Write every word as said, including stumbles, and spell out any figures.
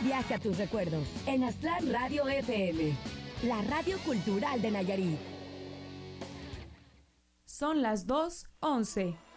Viaja a tus recuerdos en Aztlán Radio F M, la radio cultural de Nayarit. Son las dos once.